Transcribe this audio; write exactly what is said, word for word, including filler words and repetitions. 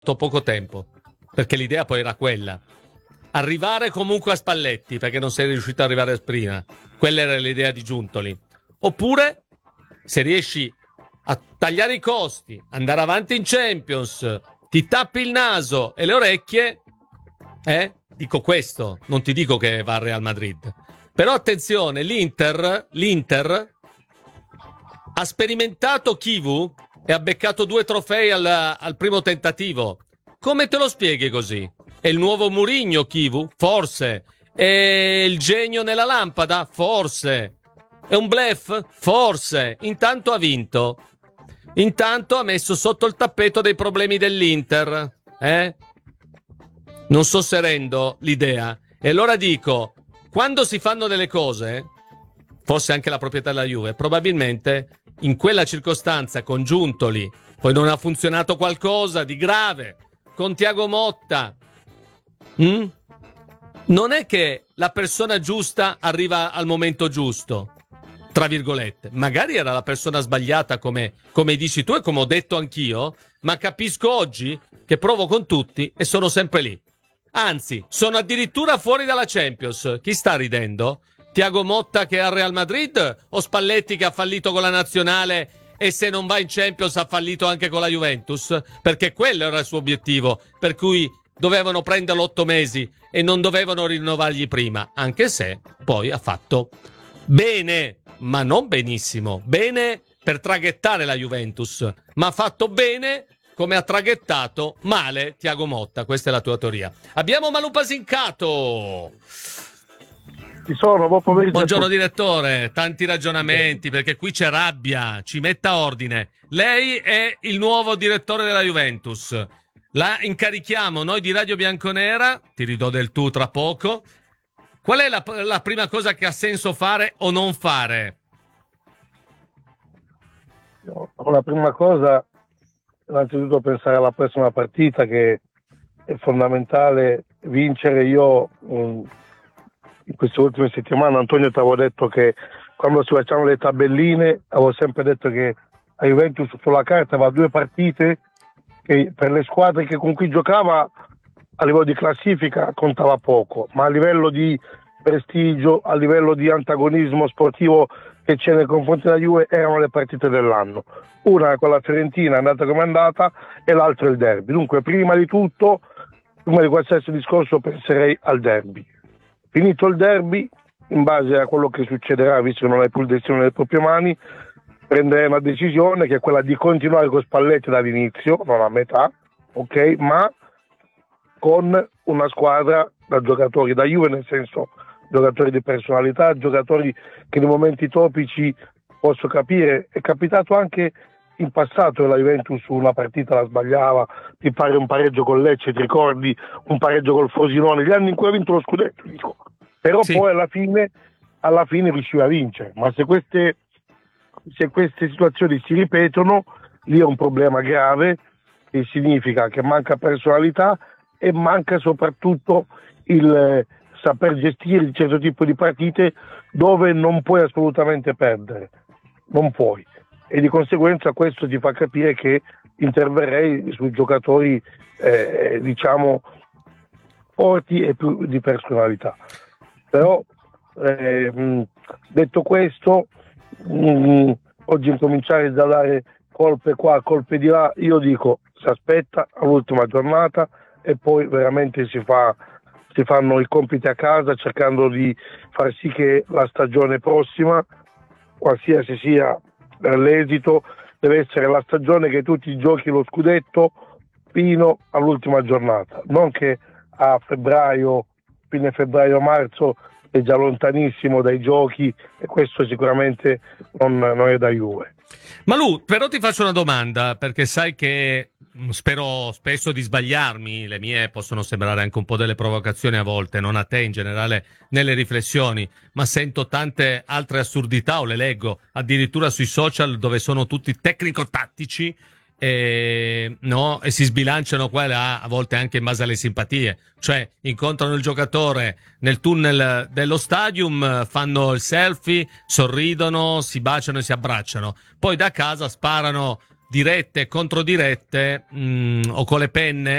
poco tempo, perché l'idea poi era quella. Arrivare comunque a Spalletti, perché non sei riuscito ad arrivare prima. Quella era l'idea di Giuntoli. Oppure, se riesci a tagliare i costi, andare avanti in Champions, ti tappi il naso e le orecchie, eh? Dico questo, non ti dico che va al Real Madrid. Però attenzione, l'Inter, l'Inter ha sperimentato Chivu e ha beccato due trofei al, al primo tentativo. Come te lo spieghi così? È il nuovo Mourinho Chivu? Forse. È il genio nella lampada? Forse. È un bluff? Forse. Intanto ha vinto. Intanto ha messo sotto il tappeto dei problemi dell'Inter. Eh? Non so se rendo l'idea. E allora dico, quando si fanno delle cose, forse anche la proprietà della Juve, probabilmente in quella circostanza con Giuntoli, poi non ha funzionato qualcosa di grave, con Thiago Motta, mm? non è che la persona giusta arriva al momento giusto, tra virgolette. Magari era la persona sbagliata, come, come dici tu e come ho detto anch'io, ma capisco oggi che provo con tutti e sono sempre lì. Anzi, sono addirittura fuori dalla Champions. Chi sta ridendo? Thiago Motta che è al Real Madrid o Spalletti che ha fallito con la nazionale e se non va in Champions ha fallito anche con la Juventus? Perché quello era il suo obiettivo, per cui dovevano prenderlo otto mesi e non dovevano rinnovargli prima, anche se poi ha fatto bene, ma non benissimo, bene per traghettare la Juventus, ma ha fatto bene come ha traghettato male Thiago Motta. Questa è la tua teoria. Abbiamo Malù Pasincato. Ci sono, buon pomeriggio. Buongiorno direttore, tanti ragionamenti perché qui c'è rabbia, ci metta ordine. Lei è il nuovo direttore della Juventus, la incarichiamo noi di Radio Bianconera, ti ridò del tu tra poco. Qual è la, la prima cosa che ha senso fare o non fare? La prima cosa, innanzitutto pensare alla prossima partita, che è fondamentale vincere. Io um, in queste ultime settimane, Antonio, ti avevo detto che quando si facevano le tabelline avevo sempre detto che la Juventus sulla carta aveva due partite che per le squadre che con cui giocava a livello di classifica contava poco, ma a livello di prestigio, a livello di antagonismo sportivo che c'è nei confronti della Juve erano le partite dell'anno. Una con la Fiorentina è andata come è andata e l'altra il derby. Dunque prima di tutto, prima di qualsiasi discorso penserei al derby. Finito il derby, in base a quello che succederà, visto che non hai più il destino nelle proprie mani, prenderei una decisione che è quella di continuare con Spalletti dall'inizio, non a metà, ok, ma con una squadra da giocatori da Juve, nel senso giocatori di personalità, giocatori che nei momenti topici posso capire. È capitato anche in passato che la Juventus su una partita la sbagliava, ti pare un pareggio con Lecce, ti ricordi un pareggio col Frosinone, gli anni in cui ha vinto lo scudetto, dico. Però sì. Poi alla fine, alla fine riusciva a vincere, ma se queste, se queste situazioni si ripetono, lì è un problema grave, che significa che manca personalità e manca soprattutto il eh, saper gestire un certo tipo di partite dove non puoi assolutamente perdere, non puoi, e di conseguenza questo ti fa capire che interverrei sui giocatori eh, diciamo forti e più di personalità. Però eh, detto questo, mh, oggi incominciare a dare colpe qua, colpe di là, io dico si aspetta all'ultima giornata e poi veramente si fa si fanno i compiti a casa, cercando di far sì che la stagione prossima, qualsiasi sia l'esito, deve essere la stagione che tu ti giochi lo scudetto fino all'ultima giornata, non che a febbraio, fine febbraio-marzo è già lontanissimo dai giochi, e questo sicuramente non, non è da Juve. Malù, però ti faccio una domanda, perché sai che spero spesso di sbagliarmi, le mie possono sembrare anche un po' delle provocazioni a volte, non a te in generale nelle riflessioni, ma sento tante altre assurdità o le leggo addirittura sui social dove sono tutti tecnico-tattici e, no, e si sbilanciano qua e là, a volte anche in base alle simpatie, cioè incontrano il giocatore nel tunnel dello stadium, fanno il selfie, sorridono, si baciano e si abbracciano, poi da casa sparano dirette e controdirette, mh, o con le penne